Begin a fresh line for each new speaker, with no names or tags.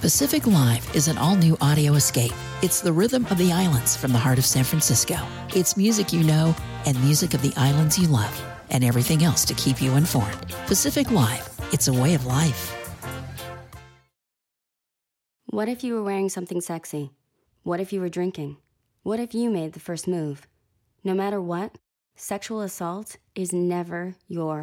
Pacific Live is an all-new audio escape. It's the rhythm of the islands from the heart of San Francisco. It's music you know and music of the islands you love, and everything else to keep you informed. Pacific Live, it's a way of life.
What if you were wearing something sexy? What if you were drinking? What if you made the first move? No matter what, sexual assault is never your